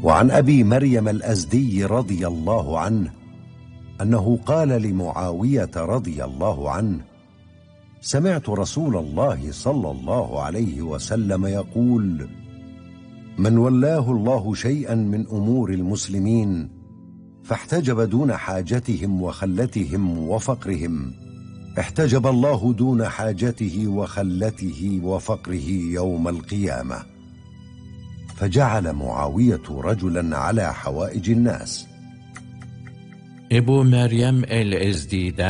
وعن أبي مريم الأزدي رضي الله عنه أنه قال لمعاوية رضي الله عنه: سمعت رسول الله صلى الله عليه وسلم يقول: من ولاه الله شيئا من أمور المسلمين فاحتجب دون حاجتهم وخلتهم وفقرهم، احتجب الله دون حاجته وخلته وفقره يوم القيامة. فجعل معاوية رجلا على حوائج الناس. Ebu Meryem el-Ezdi'den